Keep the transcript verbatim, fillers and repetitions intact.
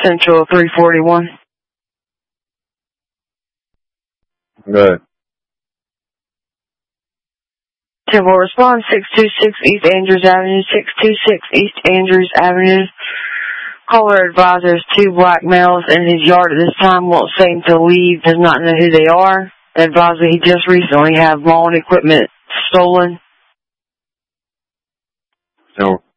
Central three forty-one. Good. ten four, respond six two six East Andrews Avenue, six two six East Andrews Avenue. Caller advisors two black males in his yard at this time, won't say him to leave, does not know who they are. Advisor he just recently had lawn equipment stolen. So